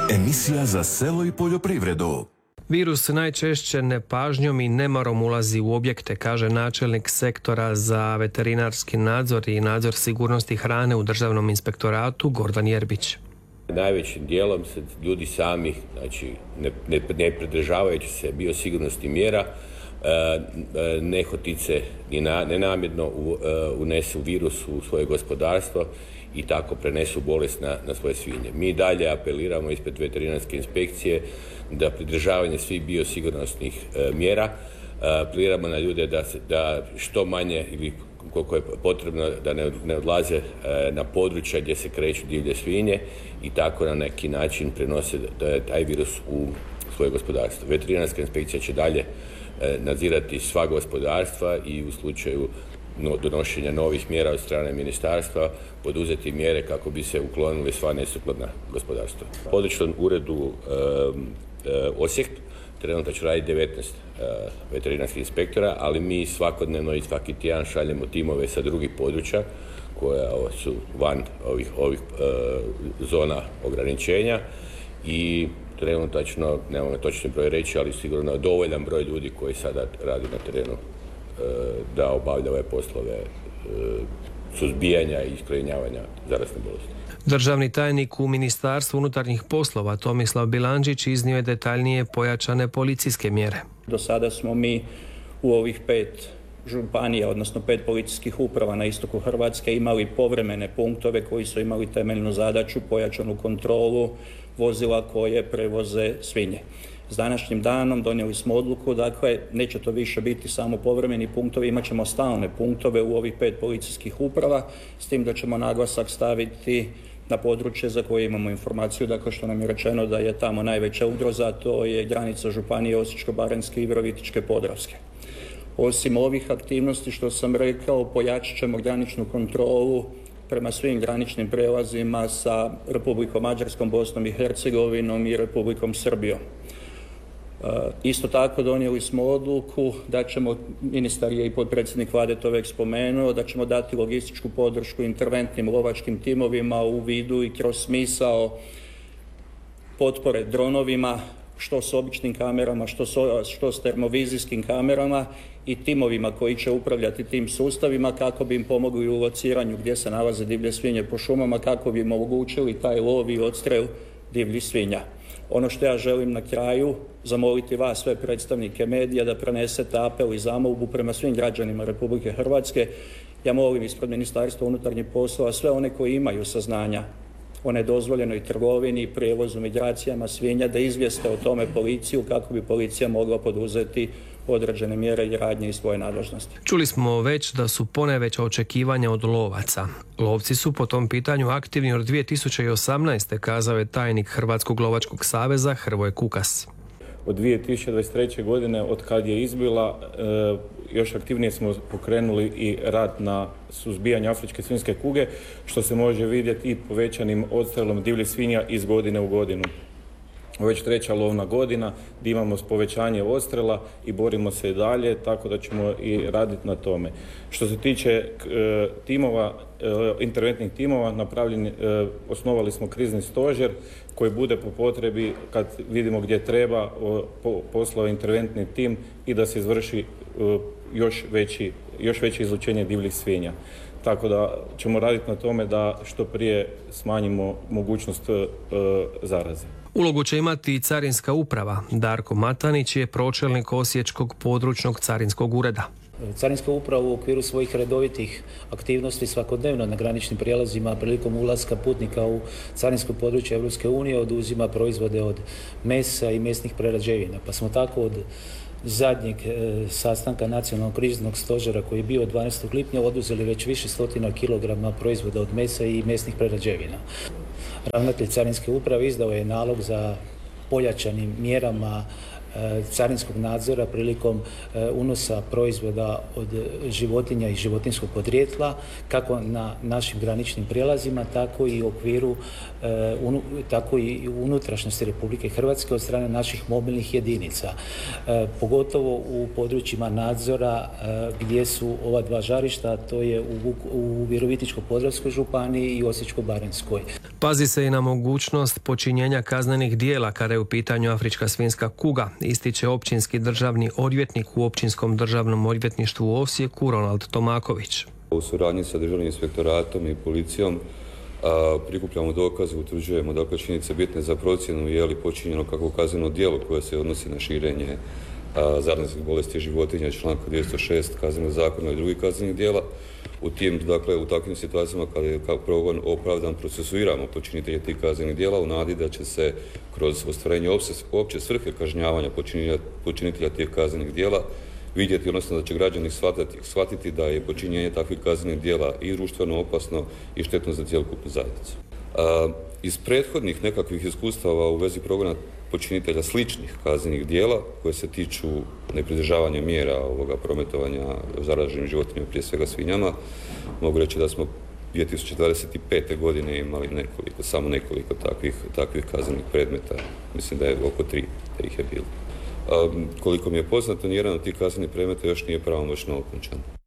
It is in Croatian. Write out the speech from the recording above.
Emisija za selo i poljoprivredu. Virus najčešće nepažnjom i nemarom ulazi u objekte, kaže načelnik sektora za veterinarski nadzor i nadzor sigurnosti hrane u Državnom inspektoratu Gordan Jerbić. Najvećim dijelom se ljudi sami, znači ne pridržavajući se biosigurnosnih mjera, nehotice i nenamjerno unesu virus u svoje gospodarstvo i tako prenesu bolest na svoje svinje. Mi dalje apeliramo ispred veterinarske inspekcije da pridržavanje svih biosigurnosnih mjera, apeliramo na ljude da što manje ili koliko je potrebno da ne odlaze na područja gdje se kreću divlje svinje i tako na neki način prenose taj virus u svoje gospodarstvo. Veterinarska inspekcija će dalje nadzirati sva gospodarstva i u slučaju donošenja novih mjera od strane ministarstva poduzeti mjere kako bi se uklonili sva nesukladna gospodarstva. U područnom uredu Osijek trenutno radi 19 veterinarskih inspektora, ali mi svakodnevno i svaki tjedan šaljemo timove sa drugih područja koja su van ovih zona ograničenja i trenutačno, nemamo točni broj reći, ali sigurno dovoljan broj ljudi koji sada radi na terenu da obavlja ove poslove suzbijanja i iskorjenjavanja zarazne bolesti. Državni tajnik u Ministarstvu unutarnjih poslova Tomislav Bilandžić iznio je detaljnije pojačane policijske mjere. Do sada smo mi u ovih 5 županija, odnosno 5 policijskih uprava na istoku Hrvatske imali povremene punktove koji su imali temeljnu zadaću, pojačanu kontrolu vozila koje prevoze svinje. S današnjim danom donijeli smo odluku, dakle, neće to više biti samo povremeni punktovi, imat ćemo stalne punktove u ovih 5 policijskih uprava, s tim da ćemo naglasak staviti na područje za koje imamo informaciju, dakle što nam je rečeno da je tamo najveća ugroza, to je granica županije Osječko-baranjske i Virovitičke-podravske. Osim ovih aktivnosti što sam rekao, pojačat ćemo graničnu kontrolu prema svim graničnim prelazima sa Republikom Mađarskom, Bosnom i Hercegovinom i Republikom Srbijom. Isto tako donijeli smo odluku da ćemo, ministar je i potpredsjednik Vlade to već spomenuo, da ćemo dati logističku podršku interventnim lovačkim timovima u vidu i kroz smisao potpore dronovima, što s običnim kamerama, što s termovizijskim kamerama i timovima koji će upravljati tim sustavima kako bi im pomogli u lociranju gdje se nalaze divlje svinje po šumama, kako bi im omogućili taj lov i odstrel divljih svinja. Ono što ja želim na kraju zamoliti vas, sve predstavnike medija, da prenesete apel i zamolbu prema svim građanima Republike Hrvatske. Ja molim ispred Ministarstva unutarnjih poslova sve one koji imaju saznanja o nedozvoljenoj trgovini i prijevozu migracijama svinja da izvijeste o tome policiju kako bi policija mogla poduzeti određene mjere i radnje iz svoje nadležnosti. Čuli smo već da su ponajveća očekivanja od lovaca. Lovci su po tom pitanju aktivni od 2018. kazao je tajnik Hrvatskog lovačkog saveza Hrvoje Kukas. Od 2023. godine, od kad je izbila, još aktivnije smo pokrenuli i rad na suzbijanju afričke svinjske kuge, što se može vidjeti i povećanim odstrelom divljih svinja iz godine u godinu. Već 3. lovna godina gdje imamo povećanje odstrela i borimo se i dalje, tako da ćemo i raditi na tome. Što se tiče timova, interventnih timova, osnovali smo krizni stožer koji bude po potrebi, kad vidimo gdje treba, poslao interventni tim i da se izvrši još veće izlučenje divljih svinja. Tako da ćemo raditi na tome da što prije smanjimo mogućnost zaraze. Ulogu će imati i Carinska uprava. Darko Matanić je pročelnik Osječkog područnog carinskog ureda. Carinska uprava u okviru svojih redovitih aktivnosti svakodnevno na graničnim prijelazima prilikom ulaska putnika u carinsko područje Europske unije oduzima proizvode od mesa i mesnih prerađevina. Pa smo tako od zadnjeg sastanka nacionalnog kriznog stožera koji je bio 12. lipnja oduzeli već više stotina kilograma proizvoda od mesa i mesnih prerađevina. Ravnatelj Carinske uprave izdao je nalog za pojačanim mjerama carinskog nadzora prilikom unosa proizvoda od životinja i životinjskog podrijetla, kako na našim graničnim prijelazima, tako i u okviru, tako i u unutrašnjosti Republike Hrvatske od strane naših mobilnih jedinica. Pogotovo u područjima nadzora gdje su ova dva žarišta, to je u Virovitičko-podravskoj županiji i Osječko-baranjskoj. Pazi se i na mogućnost počinjenja kaznenih dijela kada je u pitanju afrička svinjska kuga, ističe općinski državni odvjetnik u Općinskom državnom odvjetništvu u Osijeku Ronald Tomaković. U suradnji sa Državnim inspektoratom i policijom prikupljamo dokaze, utvrđujemo dakle činjenice bitne za procjenu je li počinjeno kakvo kazneno djelo koje se odnosi na širenje zaraznih bolesti životinja, članka 206 Kaznenog zakona i drugih kaznenih djela. U takvim situacijama kada je progon opravdan, procesuiramo počinitelje tih kaznenih djela u nadi da će se kroz ostvarenje opće svrhe kažnjavanja počinitelja tih kaznenih djela vidjeti, odnosno da će građani shvatiti da je počinjenje takvih kaznenih djela i društveno opasno i štetno za cjelokupnu zajednicu. Iz prethodnih nekakvih iskustava u vezi progona počinitelja sličnih kaznenih djela koje se tiču nepridržavanja mjera prometovanja zaraženim životinjama, prije svega svinjama, mogu reći da smo 2025. godine imali samo nekoliko takvih kaznenih predmeta. Mislim da je oko 3 da ih je bilo. Koliko mi je poznato, nijedan od tih kaznenih predmeta još nije pravomoćno okončan.